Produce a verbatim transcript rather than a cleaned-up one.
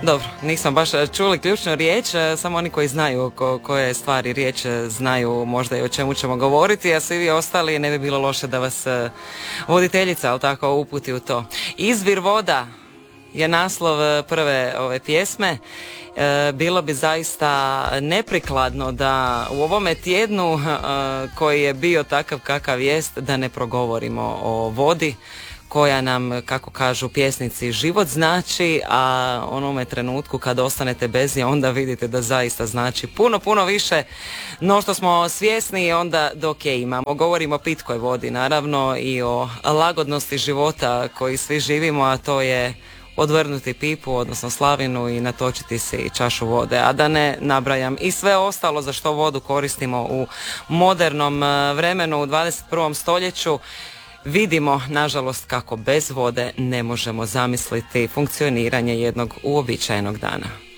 Dobro, nismo baš čuli ključnu riječ, samo oni koji znaju ko, koje stvari riječ znaju možda i o čemu ćemo govoriti, a svi vi ostali ne bi bilo loše da vas voditeljica, ali tako, uputi u to. Izvir voda je naslov prve ove pjesme. E, bilo bi zaista neprikladno da u ovome tjednu e, koji je bio takav kakav jest, da ne progovorimo o vodi koja nam, kako kažu pjesnici, život znači, a onome trenutku kad ostanete bez nje, onda vidite da zaista znači puno, puno više no što smo svjesni i onda dok je imamo. Govorimo o pitkoj vodi, naravno, i o lagodnosti života koji svi živimo, a to je odvrnuti pipu, odnosno slavinu, i natočiti si čašu vode, a da ne nabrajam i sve ostalo za što vodu koristimo u modernom vremenu, u dvadeset prvom stoljeću. Vidimo, nažalost, kako bez vode ne možemo zamisliti funkcioniranje jednog uobičajenog dana.